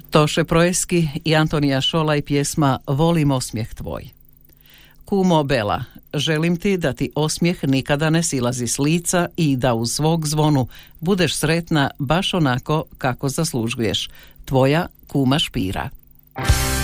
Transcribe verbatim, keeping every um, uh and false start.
Toše Proeski i Antonija Šolaj pjesma Volim osmijeh tvoj. Kumo Bela, želim ti da ti osmijeh nikada ne silazi s lica i da uz svog zvonu budeš sretna baš onako kako zaslužuješ. Tvoja kuma Špira.